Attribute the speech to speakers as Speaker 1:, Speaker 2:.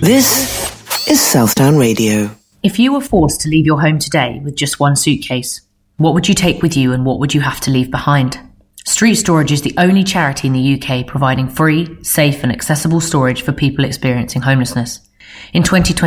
Speaker 1: This is Southdown Radio.
Speaker 2: If you were forced to leave your home today with just one suitcase, what would you take with you and what would you have to leave behind? Street Storage is the only charity in the UK providing free, safe and accessible storage for people experiencing homelessness. In 2020,